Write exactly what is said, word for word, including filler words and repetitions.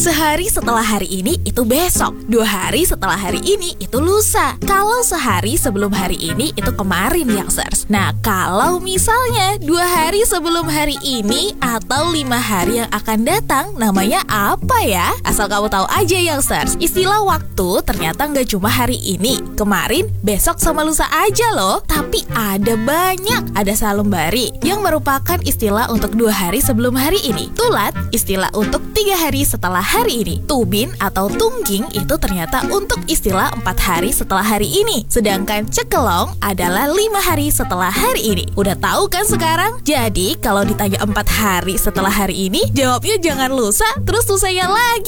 Sehari setelah hari ini itu besok. Dua hari setelah hari ini itu lusa. Kalau sehari sebelum hari ini itu kemarin, youngsters. Nah, kalau misalnya dua hari sebelum hari ini atau lima hari yang akan datang, namanya apa ya? Asal kamu tahu aja, youngsters. Istilah waktu ternyata nggak cuma hari ini, kemarin, besok sama lusa aja loh. Tapi ada banyak. Ada salembari yang merupakan istilah untuk dua hari sebelum hari ini. Tulat, istilah untuk tiga hari setelah hari ini. Tubin atau tungging itu ternyata untuk istilah empat hari setelah hari ini. Sedangkan cekelong adalah lima hari setelah hari ini. Udah tahu kan sekarang? Jadi kalau ditanya empat hari setelah hari ini, jawabnya jangan lusa, terus lusanya lagi.